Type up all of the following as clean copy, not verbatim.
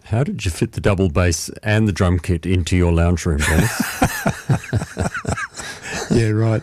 How did you fit the double bass and the drum kit into your lounge room, Dennis? Yeah, right.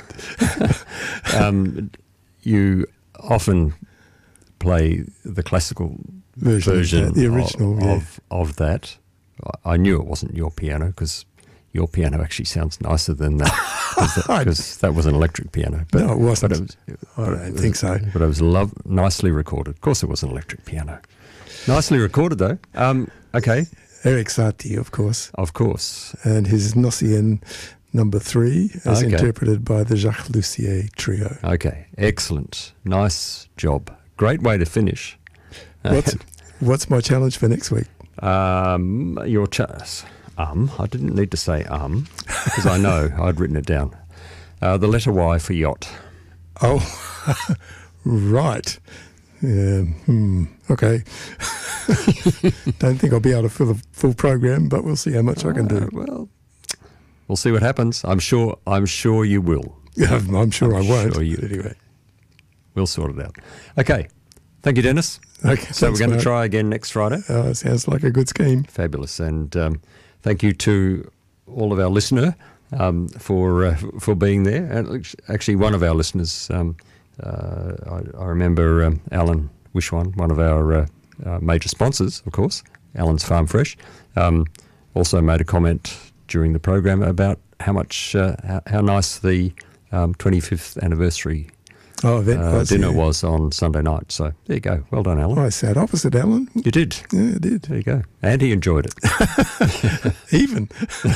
You often play the classical version the original of that. I knew it wasn't your piano because your piano actually sounds nicer than that because that was an electric piano. But, no, it wasn't. I don't think so. But it was nicely recorded. Of course, it was an electric piano. Nicely recorded, though. Okay. Erik Satie, of course. Of course. And his Gnossienne number 3, as interpreted by the Jacques Lussier Trio. Okay, excellent. Nice job. Great way to finish. What's my challenge for next week? Your I didn't need to say because I know I'd written it down. The letter Y for yacht. Oh, right. Okay. Don't think I'll be able to fill the full program, but we'll see how much I can do. Well, we'll see what happens. I'm sure you will. I'm sure I won't. Sure you, anyway, we'll sort it out. Okay. Thank you, Dennis. Okay. So we're going to try again next Friday. Sounds like a good scheme. Fabulous. And thank you to all of our listener for being there. And actually, one of our listeners, I remember Alan Wishwan, one of our major sponsors, of course, Alan's Farm Fresh, also made a comment during the program about how nice the 25th anniversary dinner was on Sunday night. So there you go. Well done, Alan. I sat opposite Alan. You did? Yeah, I did. There you go. And he enjoyed it. Even.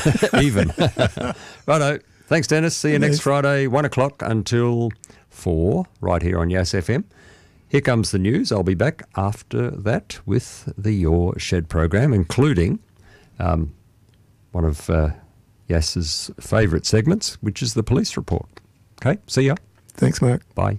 Righto. Thanks, Dennis. See you next Friday, 1 o'clock until 4, right here on Yass FM. Here comes the news. I'll be back after that with the Your Shed program, including one of Yass's favourite segments, which is the police report. Okay, see ya. Thanks, Mark. Bye.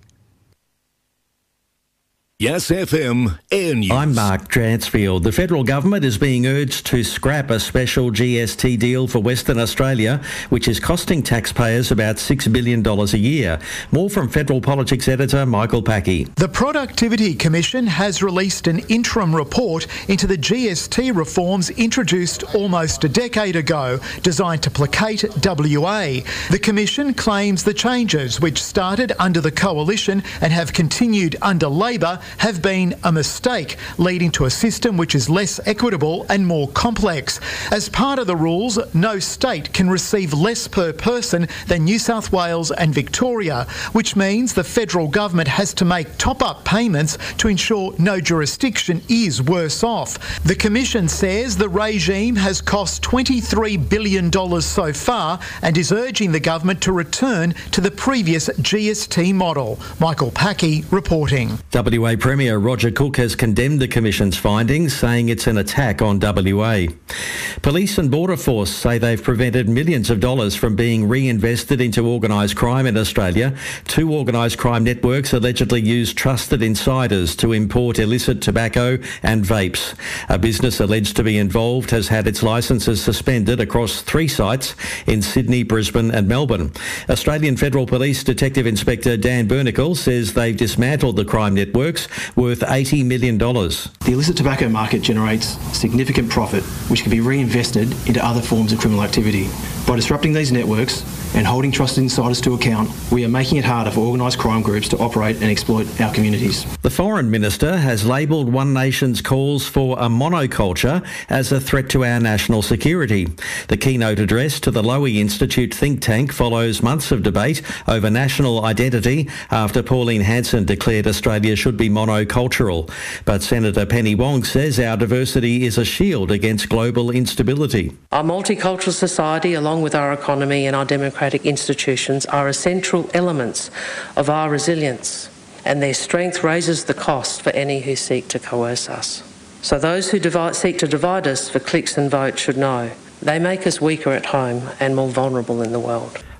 Yass FM Air News. I'm Mark Dransfield. The federal government is being urged to scrap a special GST deal for Western Australia, which is costing taxpayers about $6 billion a year. More from Federal Politics editor Michael Packey. The Productivity Commission has released an interim report into the GST reforms introduced almost a decade ago, designed to placate WA. The Commission claims the changes, which started under the Coalition and have continued under Labor, have been a mistake, leading to a system which is less equitable and more complex. As part of the rules, no state can receive less per person than New South Wales and Victoria, which means the federal government has to make top-up payments to ensure no jurisdiction is worse off. The Commission says the regime has cost $23 billion so far and is urging the government to return to the previous GST model. Michael Packey reporting. WA Premier Roger Cook has condemned the Commission's findings, saying it's an attack on WA. Police and Border Force say they've prevented millions of dollars from being reinvested into organised crime in Australia. 2 organised crime networks allegedly used trusted insiders to import illicit tobacco and vapes. A business alleged to be involved has had its licences suspended across 3 sites in Sydney, Brisbane and Melbourne. Australian Federal Police Detective Inspector Dan Bernicle says they've dismantled the crime networks worth $80 million. The illicit tobacco market generates significant profit which can be reinvested into other forms of criminal activity. By disrupting these networks and holding trusted insiders to account, we are making it harder for organised crime groups to operate and exploit our communities. The Foreign Minister has labelled One Nation's calls for a monoculture as a threat to our national security. The keynote address to the Lowy Institute think tank follows months of debate over national identity after Pauline Hanson declared Australia should be monocultural. But Senator Penny Wong says our diversity is a shield against global instability. Our multicultural society, along with our economy and our democratic institutions, are essential elements of our resilience, and their strength raises the cost for any who seek to coerce us. So those who seek to divide us for clicks and votes should know they make us weaker at home and more vulnerable in the world.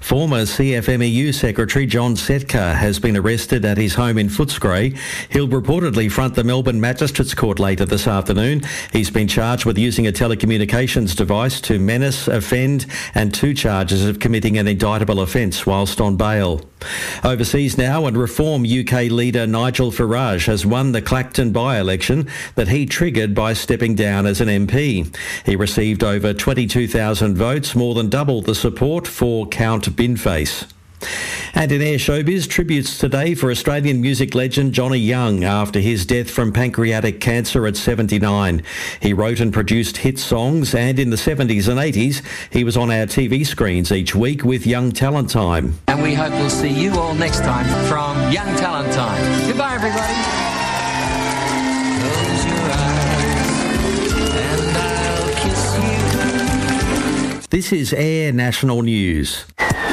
Former CFMEU Secretary John Setka has been arrested at his home in Footscray. He'll reportedly front the Melbourne Magistrates Court later this afternoon. He's been charged with using a telecommunications device to menace, offend, and 2 charges of committing an indictable offence whilst on bail. Overseas now, and Reform UK leader Nigel Farage has won the Clacton by-election that he triggered by stepping down as an MP. He received over 22,000 votes, more than double the support for Count Binface. And in Air Showbiz, tributes today for Australian music legend Johnny Young after his death from pancreatic cancer at 79. He wrote and produced hit songs, and in the 70s and 80s, he was on our TV screens each week with Young Talent Time. And we hope we'll see you all next time from Young Talent Time. Goodbye, everybody. Close your eyes and I'll kiss you. This is Air National News.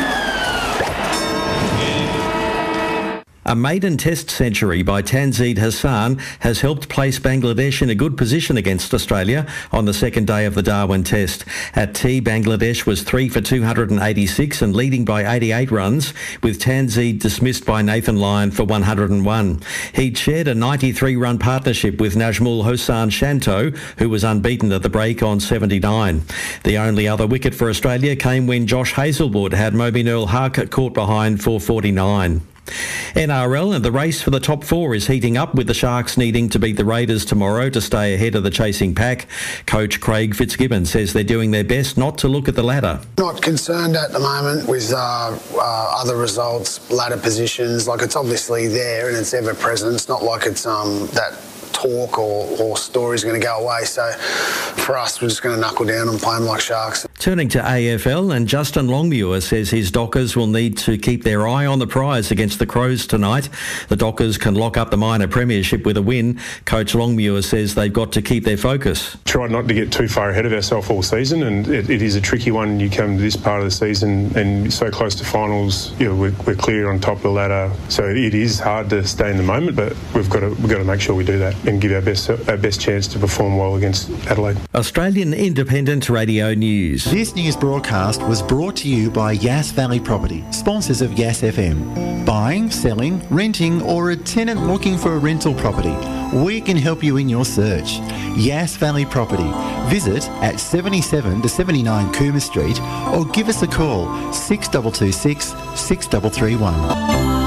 A maiden Test century by Tanzeed Hassan has helped place Bangladesh in a good position against Australia on the second day of the Darwin Test. At tea, Bangladesh was 3 for 286 and leading by 88 runs, with Tanzeed dismissed by Nathan Lyon for 101. He'd shared a 93-run partnership with Najmul Hossain Shanto, who was unbeaten at the break on 79. The only other wicket for Australia came when Josh Hazlewood had Mobeen Earl Harker caught behind for 49. NRL, and the race for the top 4 is heating up, with the Sharks needing to beat the Raiders tomorrow to stay ahead of the chasing pack. Coach Craig Fitzgibbon says they're doing their best not to look at the ladder. Not concerned at the moment with other results, ladder positions. Like, it's obviously there and it's ever present. It's not like it's that talk or story's going to go away. So for us, we're just going to knuckle down and play them like Sharks. Turning to AFL, and Justin Longmuir says his Dockers will need to keep their eye on the prize against the Crows tonight. The Dockers can lock up the minor premiership with a win. Coach Longmuir says they've got to keep their focus. Try not to get too far ahead of ourselves all season, and it is a tricky one. You come to this part of the season and so close to finals, we're clear on top of the ladder. So it is hard to stay in the moment, but we've got to make sure we do that and give our best chance to perform well against Adelaide. Australian Independent Radio News. This news broadcast was brought to you by Yass Valley Property, sponsors of Yass FM. Buying, selling, renting, or a tenant looking for a rental property, we can help you in your search. Yass Valley Property. Visit at 77 to 79 Cooma Street or give us a call 6226 6331.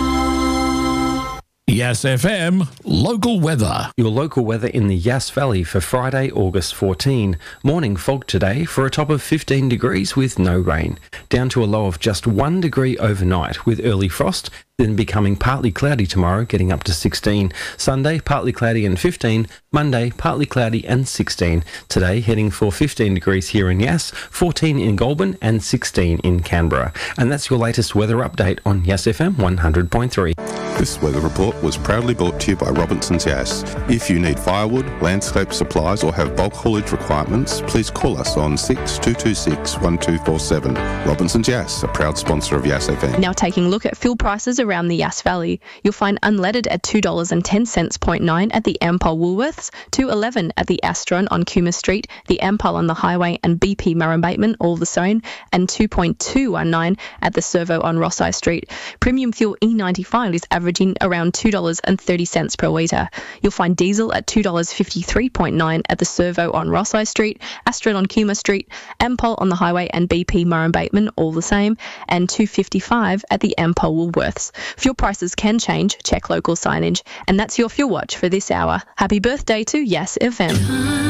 Yass FM local weather. Your local weather in the Yass Valley for Friday, August 14. Morning fog today for a top of 15 degrees with no rain. Down to a low of just 1 degree overnight with early frost, then becoming partly cloudy tomorrow, getting up to 16. Sunday, partly cloudy and 15. Monday, partly cloudy and 16. Today, heading for 15 degrees here in Yass, 14 in Goulburn and 16 in Canberra. And that's your latest weather update on Yass FM 100.3. This weather report was proudly brought to you by Robinson's Yass. If you need firewood, landscape supplies or have bulk haulage requirements, please call us on 6226 1247. Robinson's Yass, a proud sponsor of Yass FM. Now taking a look at fuel prices around the Yass Valley. You'll find unleaded at $2.10 0.9 at the Ampol Woolworths, $2.11 at the Astron on Cooma Street, the Ampol on the Highway and BP Murrumbateman, all the same, and $2.219 at the Servo on Rosyth Street. Premium fuel E95 is averaging around $2.30 per litre. You'll find diesel at $2.53.9 at the Servo on Rosyth Street, Astron on Cooma Street, Ampol on the Highway and BP Murrumbateman, all the same, and $2.55 at the Ampol Woolworths. Fuel prices can change, check local signage. And that's your Fuel Watch for this hour. Happy birthday to Yass FM.